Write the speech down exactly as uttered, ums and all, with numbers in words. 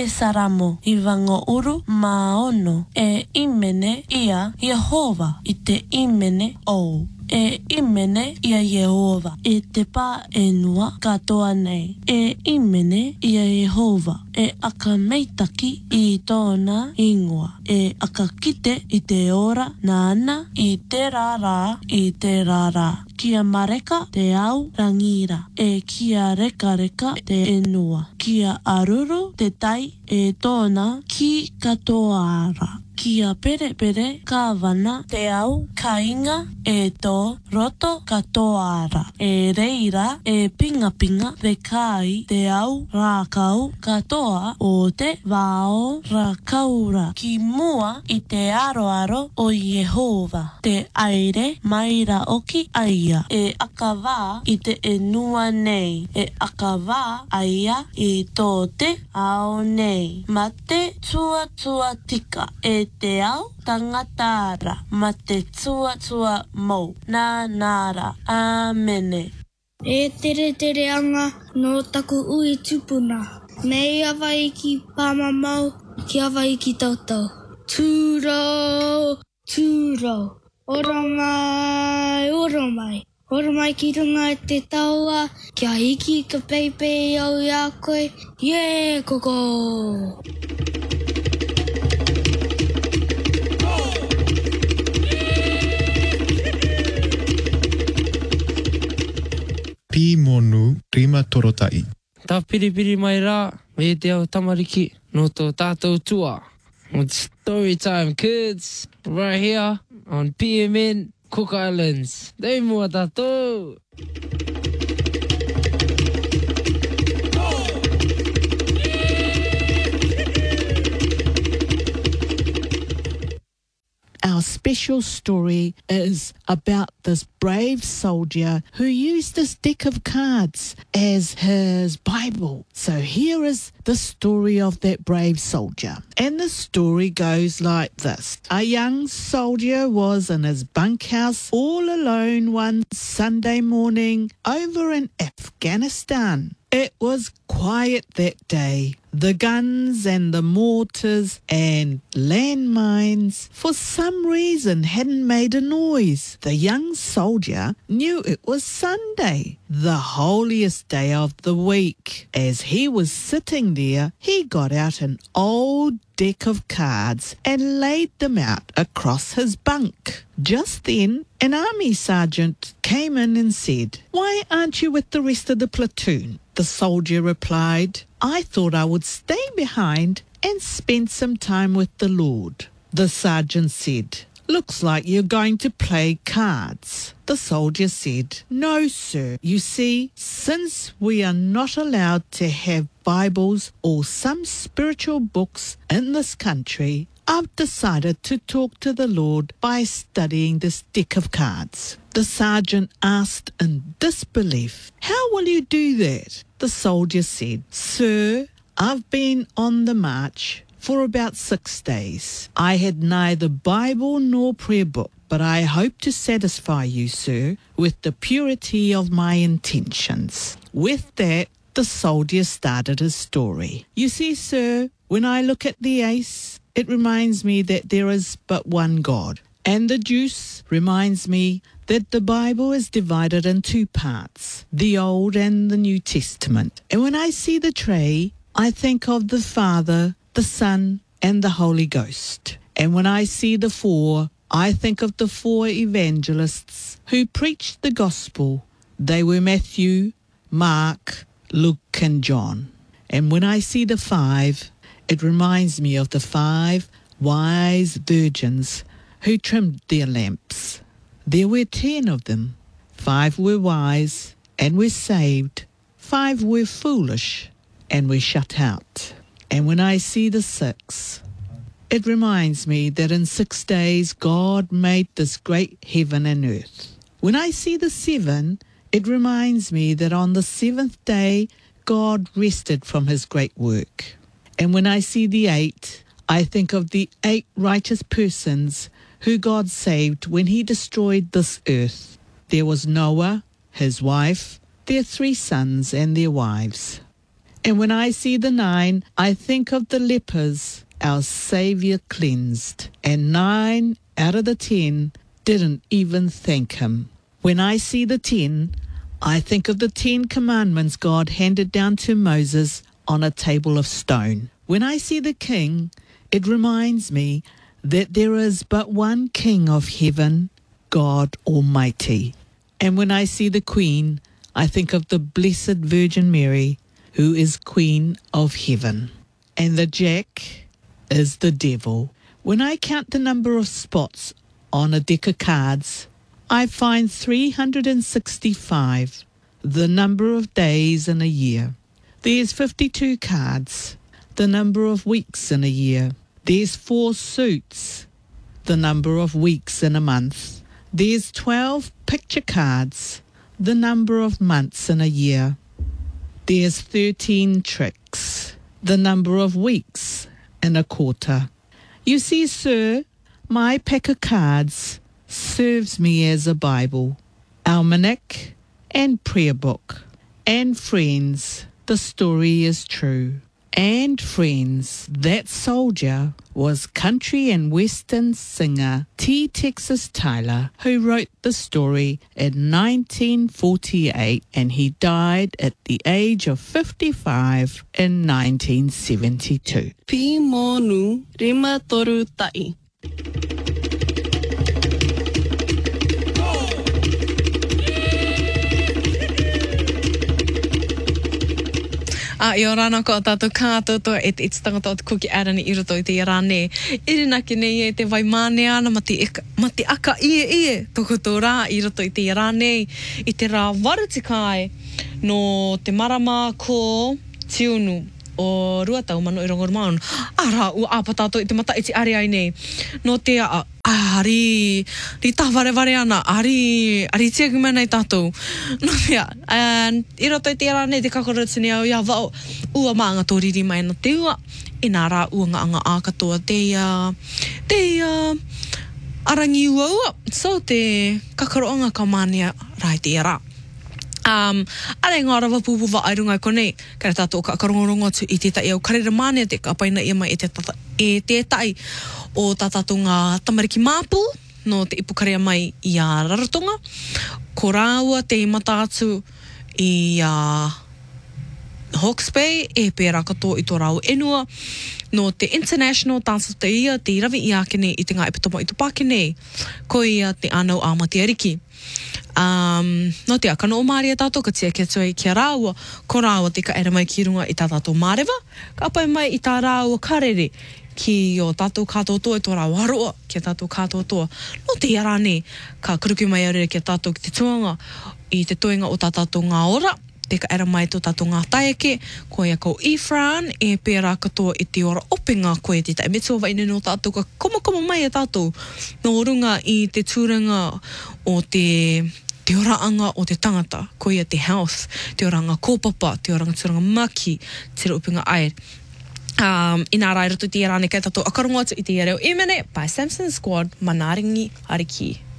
e saramo i wangouru maono e imene ia Yehova i te imene o. E imene ia Yehova e te pā enua katoa nei. E imene ia Yehova e aka meitaki i tōna ingoa. E aka kite i te ora nāna i te rārā i te rārā. Kia mareka te au rangira e kia reka reka te enua. Kia aruru te tai e tōna ki katoara. Kia pere pere ka wana te au kainga e tō roto katoara. E reira e pinga pinga te kai te au rākau katoa o te wao rākaura. Ki mua i te aroaro o Yehova. Te aire maira oki aia. E akawā i te enua nei. E akawā aia i tō te ao nei. Ma te tua tua tika e te ao tangatara ma te tua tua mou nā nāra. Āmene. E tere tere anga no taku ui tupuna. Mei awa i ki pāmamau ki awa i ki tautau. Tūro, tūro. Ora mai, ora mai. Ora mai ki runga e te taua. Kia hiki ka peipei au i a koe. Yeah, koko! Pi monu rima torotai. Tā piripiri mai rā, me te au tamariki, no tō tātou tua. It's story time, kids, right here on P M N Cook Islands. Dei mua tātou! Our special story is about this brave soldier who used this deck of cards as his Bible. So here is the story of that brave soldier. And the story goes like this. A young soldier was in his bunkhouse all alone one Sunday morning over in Afghanistan. It was quiet that day. The guns and the mortars and landmines for some reason hadn't made a noise. The young soldier knew it was Sunday, the holiest day of the week. As he was sitting there, he got out an old deck of cards and laid them out across his bunk. Just then, an army sergeant came in and said, "Why aren't you with the rest of the platoon?" The soldier replied, "I thought I would stay behind and spend some time with the Lord." The sergeant said, "Looks like you're going to play cards." The soldier said, "No, sir. You see, since we are not allowed to have Bibles or some spiritual books in this country, I've decided to talk to the Lord by studying this deck of cards." The sergeant asked in disbelief, "How will you do that?" The soldier said, "Sir, I've been on the march for about six days. I had neither Bible nor prayer book, but I hope to satisfy you, sir, with the purity of my intentions." With that, the soldier started his story. "You see, sir, when I look at the ace, it reminds me that there is but one God. And the juice reminds me that the Bible is divided in two parts, the Old and the New Testament. And when I see the tray, I think of the Father, the Son, and the Holy Ghost. And when I see the four, I think of the four evangelists who preached the gospel. They were Matthew, Mark, Luke, and John. And when I see the five, it reminds me of the five wise virgins who trimmed their lamps. There were ten of them. Five were wise and were saved. Five were foolish and were shut out. And when I see the six, it reminds me that in six days God made this great heaven and earth. When I see the seven, it reminds me that on the seventh day God rested from his great work. And when I see the eight, I think of the eight righteous persons who God saved when he destroyed this earth. There was Noah, his wife, their three sons and their wives. And when I see the nine, I think of the lepers our Saviour cleansed. And nine out of the ten didn't even thank him. When I see the ten, I think of the Ten Commandments God handed down to Moses on a table of stone. When I see the king, it reminds me that there is but one King of heaven, God Almighty. And when I see the queen, I think of the Blessed Virgin Mary, who is Queen of heaven. And the jack is the devil. When I count the number of spots on a deck of cards, I find three hundred sixty-five, the number of days in a year. There's fifty-two cards, the number of weeks in a year. There's four suits, the number of weeks in a month. There's twelve picture cards, the number of months in a year. There's thirteen tricks, the number of weeks in a quarter. You see, sir, my pack of cards serves me as a Bible, almanac, and prayer book. And friends, the story is true. And friends, that soldier was country and western singer T. Texas Tyler, who wrote the story in nineteen forty-eight, and he died at the age of fifty-five in nineteen seventy-two. Pi monu rima toru tai. A i o rana ko a tātou kātotoa e te ititangata o te kuki arani i roto i te rāne. Irina ki nei e te vai māne ana ma te, eka, ma te aka ie ie toko tō rā i roto i te rāne. I te rā waru te kai no te marama ko tiunu o ruatau mano i rongoru maunu. Ara ua apa tātou i te mata i te are ai nei. No te a ari, ri tāwareware ana, ari, ari tiaku mai nei tātou. No mea, and i roto i te ara nei te kakoratini au ia wao, ua maanga tō riri mai na te ua, e nā rā ua ngā anga a katoa te, uh, te uh, arangi ua ua, so te kakaroanga ka mānea rai te ara. Um, are ngā rawa pūpu wa airungai konei, kare tātou ka karongorongo atu i tētai au karera mānea te ka paina ia mai e, tata, e tētai o tā tātou ngā tamariki māpū, no te ipukarea mai i a Rarotonga. Ko rāua te imata atu i a Hawke's Bay, e pērā katoa i tō rāu enua, no te International Dance of the Year, te irawi i ākene i te ngā epitoma i tupākene, ko ia te anau āmati ariki. Um, no te akano o Māria tātou, ka tia kia tui kia rāua, ko rāua te ka era mai ki runga i tā tātou mārewa, ka apai mai i tā rāua karere, ki o tātou kātou toa, i tō rāua haroa, ki tātou kātou toa. No te ara ne, ka kuruki mai aurere ki tātou ki te tuanga, i te toenga o tā tātou ngā ora, te ka era mai tō tātou ngā taeke, ko ia ko Efran, e pērā katoa i te ora openga koe te tai metua waine no tātou ka komakoma mai a tātou, no runga i te tūranga o te te oraanga o te tangata, ko ia te health, te oranga kōpapa, te oranga tūranga maki, te upenga ai. Um, I nā rai roto te rāne kei tātou akarongo atu i te reo e mene, by Samson Squad, Manaringi Ariki.